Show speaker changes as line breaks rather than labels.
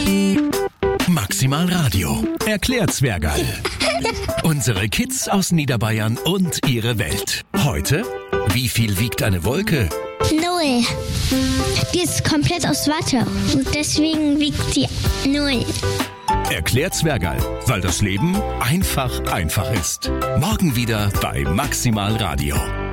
Maximal Radio erklärt Zwergerl. Unsere Kids aus Niederbayern und ihre Welt. Heute, wie viel wiegt eine Wolke?
0. Die ist komplett aus Watte und deswegen wiegt sie 0.
Erklärt Zwergerl, weil das Leben einfach ist. Morgen wieder bei Maximal Radio.